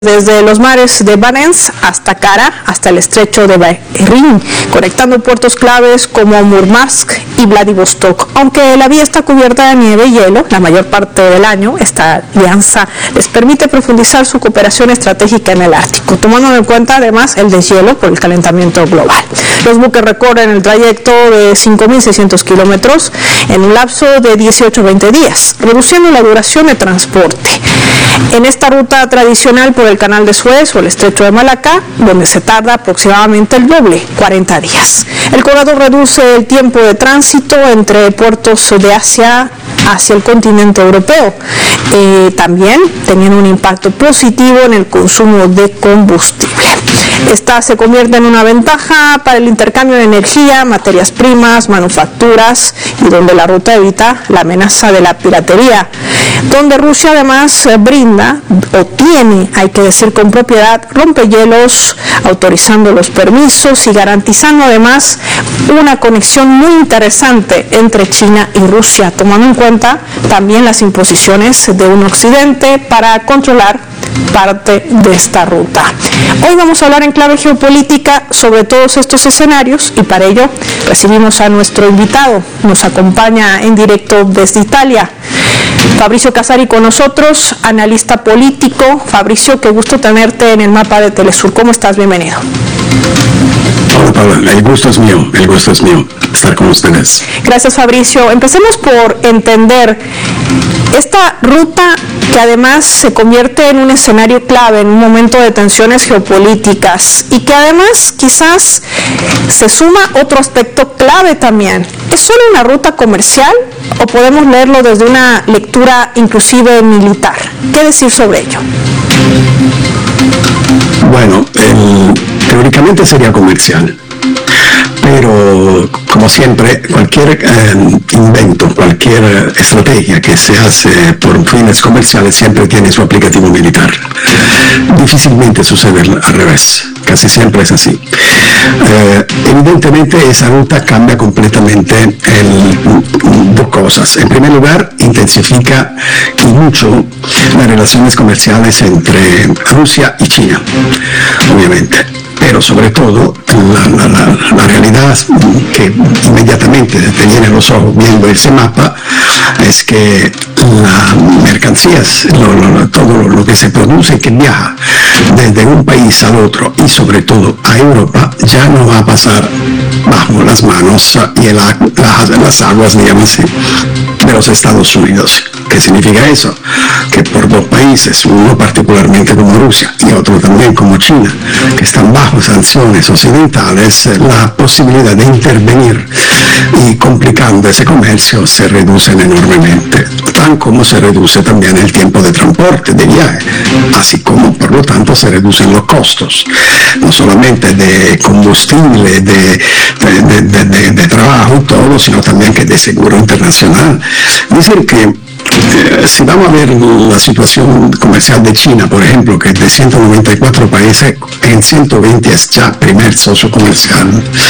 Desde los mares de Barents hasta Kara, hasta el estrecho de Bering, conectando puertos claves como Murmansk y Vladivostok. Aunque la vía está cubierta de nieve y hielo la mayor parte del año, esta alianza les permite profundizar su cooperación estratégica en el Ártico, tomando en cuenta además el deshielo por el calentamiento global. Los buques recorren el trayecto de 5.600 kilómetros en un lapso de 18-20 días, reduciendo la duración de transporte. En esta ruta tradicional por el Canal de Suez o el Estrecho de Malaca, donde se tarda aproximadamente el doble, 40 días. El corredor reduce el tiempo de tránsito entre puertos de Asia hacia el continente europeo. También teniendo un impacto positivo en el consumo de combustible. Esta se convierte en una ventaja para el intercambio de energía, materias primas, manufacturas y donde la ruta evita la amenaza de la piratería. Donde Rusia además brinda o tiene, hay que decir con propiedad, rompehielos, autorizando los permisos y garantizando además una conexión muy interesante entre China y Rusia, tomando en cuenta también las imposiciones de un occidente para controlar parte de esta ruta. Hoy vamos a hablar en clave geopolítica sobre todos estos escenarios y para ello recibimos a nuestro invitado. Nos acompaña en directo desde Italia Fabrizio Casari con nosotros, analista político. Fabricio, qué gusto tenerte en el mapa de Telesur. ¿Cómo estás? Bienvenido. Hola Paula, el gusto es mío estar con ustedes. Gracias, Fabricio. Empecemos por entender esta ruta que además se convierte en un escenario clave en un momento de tensiones geopolíticas y que además quizás se suma otro aspecto clave también. ¿Es solo una ruta comercial o podemos leerlo desde una lectura inclusive militar? ¿Qué decir sobre ello? Bueno, teóricamente sería comercial, pero como siempre, cualquier invento, cualquier estrategia que se hace por fines comerciales siempre tiene su aplicativo militar. Difícilmente sucede al revés, casi siempre es así. Evidentemente esa ruta cambia completamente dos cosas. En primer lugar, intensifica y mucho las relaciones comerciales entre Rusia y China, obviamente. Pero sobre todo, la realidad que inmediatamente te viene a los ojos viendo ese mapa es que las mercancías, todo lo que se produce y que viaja desde un país al otro y sobre todo a Europa, ya no va a pasar bajo las manos y las aguas, digamos así, de los Estados Unidos. ¿Qué significa eso? Que por dos países, uno particularmente como Rusia y otro también como China, que están bajo sanciones occidentales, la posibilidad de intervenir y complicando ese comercio se reduce enormemente, tan como se reduce también el tiempo de transporte, de viaje, así como por lo tanto se reducen los costos, no solamente de combustible, de trabajo y todo, sino también que de seguro internacional. Dicen que si vamos a ver la situación comercial de China, por ejemplo, que de 194 países, en 120 es ya primer socio comercial